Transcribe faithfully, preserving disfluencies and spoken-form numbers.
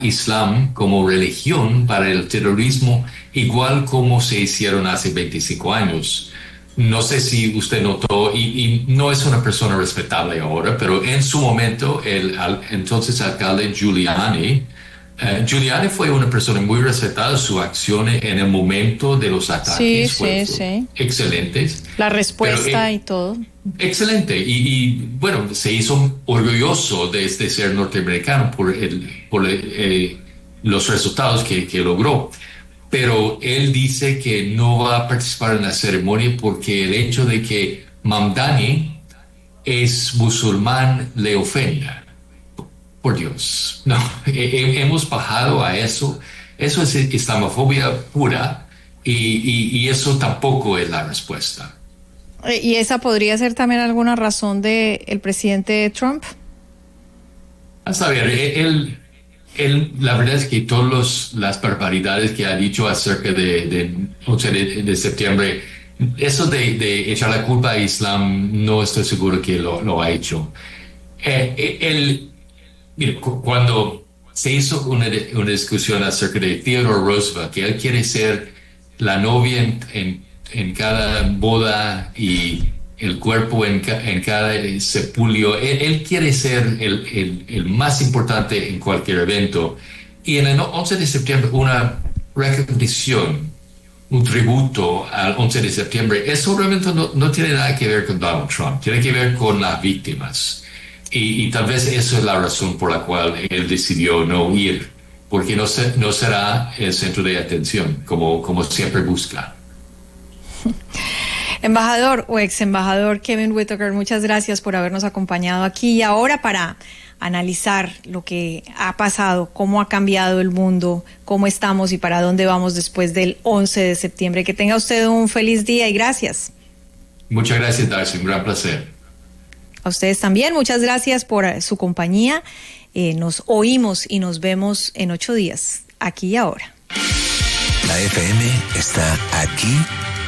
Islam como religión para el terrorismo, igual como se hicieron hace veinticinco años. No sé si usted notó, y, y no es una persona respetable ahora, pero en su momento el al, entonces alcalde Giuliani, eh, Giuliani fue una persona muy respetada, su acción en el momento de los Sí, ataques fue, sí, fue sí. excelentes. La Pero respuesta eh, y todo. excelente, y, y, bueno, se hizo orgulloso de, de ser norteamericano por, el, por eh, los resultados que, que logró. Pero él dice que no va a participar en la ceremonia porque el hecho de que Mamdani es musulmán le ofenda. Por Dios, no, he- hemos bajado a eso. Eso es islamofobia pura y, y, y eso tampoco es la respuesta. Eh, ¿Y esa podría ser también alguna razón de el presidente Trump? A saber, él, él, la verdad es que todas las barbaridades que ha dicho acerca de, de once de, de septiembre, eso de, de echar la culpa a Islam, no estoy seguro que lo, lo ha hecho. Eh, eh, él, mire, cu- cuando se hizo una, de- una discusión acerca de Theodore Roosevelt, que él quiere ser la novia en, en, en cada boda y el cuerpo en, ca- en cada sepulio, él, él quiere ser el, el, el más importante en cualquier evento. Y en el no- once de septiembre, una recognición, un tributo al once de septiembre, eso realmente no, no tiene nada que ver con Donald Trump, tiene que ver con las víctimas. Y, y tal vez esa es la razón por la cual él decidió no ir, porque no, se, no será el centro de atención, como, como siempre busca. Embajador o ex embajador Kevin Whitaker, muchas gracias por habernos acompañado aquí y ahora para analizar lo que ha pasado, cómo ha cambiado el mundo, cómo estamos y para dónde vamos después del once de septiembre. Que tenga usted un feliz día y gracias. Muchas gracias, Darcy, un gran placer. A ustedes también, muchas gracias por su compañía. Eh, nos oímos y nos vemos en ocho días, aquí y ahora. La F M está aquí